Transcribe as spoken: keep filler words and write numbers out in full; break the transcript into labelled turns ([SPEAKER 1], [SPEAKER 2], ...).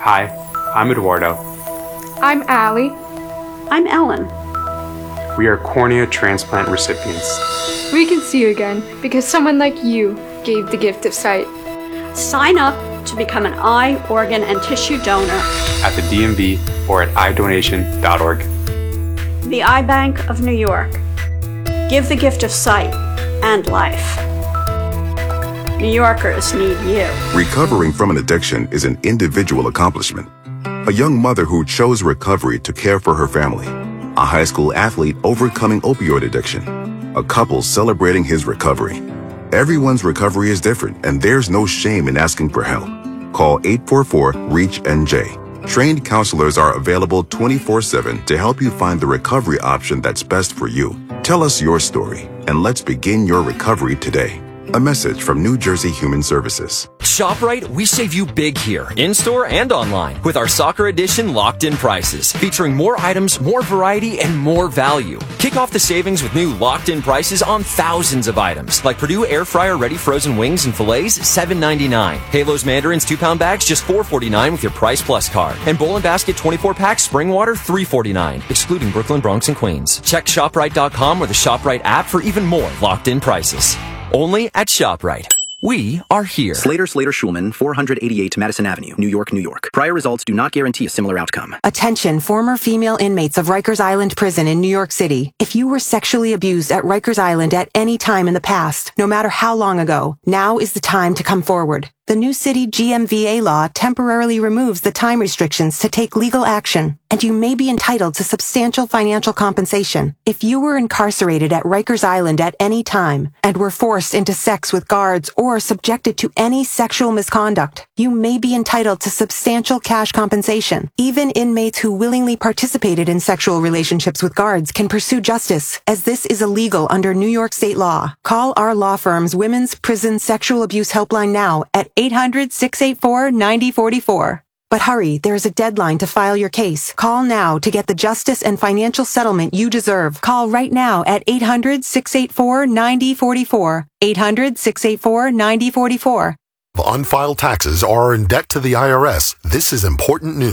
[SPEAKER 1] Hi, I'm Eduardo.
[SPEAKER 2] I'm Allie.
[SPEAKER 3] I'm Ellen.
[SPEAKER 1] We are cornea transplant recipients.
[SPEAKER 2] We can see you again because someone like you gave the gift of sight.
[SPEAKER 3] Sign up to become an eye, organ, and tissue donor
[SPEAKER 1] at the D M V or at i donation dot org.
[SPEAKER 3] The Eye Bank of New York. Give the gift of sight and life. New Yorkers need you.
[SPEAKER 4] Recovering from an addiction is an individual accomplishment. A young mother who chose recovery to care for her family. A high school athlete overcoming opioid addiction. A couple celebrating his recovery. Everyone's recovery is different, and there's no shame in asking for help. Call eight four four, REACH N J. Trained counselors are available twenty-four seven to help you find the recovery option that's best for you. Tell us your story, and let's begin your recovery today. A message from New Jersey Human Services.
[SPEAKER 5] ShopRite, we save you big here, in-store and online, with our Soccer Edition locked-in prices, featuring more items, more variety, and more value. Kick off the savings with new locked-in prices on thousands of items, like Purdue Air Fryer Ready Frozen Wings and Fillets, seven ninety-nine. Halos Mandarins two-pound bags, just four forty-nine with your Price Plus card. And Bowl and Basket twenty-four pack Spring Water, three forty-nine, excluding Brooklyn, Bronx, and Queens. Check ShopRite dot com or the ShopRite app for even more locked-in prices. Only at ShopRite. We are here.
[SPEAKER 6] Slater, Slater, Schulman, four eighty-eight Madison Avenue, New York, New York. Prior results do not guarantee a similar outcome.
[SPEAKER 7] Attention, former female inmates of Rikers Island Prison in New York City. If you were sexually abused at Rikers Island at any time in the past, no matter how long ago, now is the time to come forward. The new city G M V A law temporarily removes the time restrictions to take legal action, and you may be entitled to substantial financial compensation. If you were incarcerated at Rikers Island at any time and were forced into sex with guards or subjected to any sexual misconduct, you may be entitled to substantial cash compensation. Even inmates who willingly participated in sexual relationships with guards can pursue justice, as this is illegal under New York state law. Call our law firm's Women's Prison Sexual Abuse Helpline now at eight hundred, six eight four, nine zero four four. But hurry, there is a deadline to file your case. Call now to get the justice and financial settlement you deserve. Call right now at eight hundred, six eight four, nine zero four four. eight hundred, six eight four, nine zero four four.
[SPEAKER 8] Unfiled taxes are in debt to the I R S. This is important news.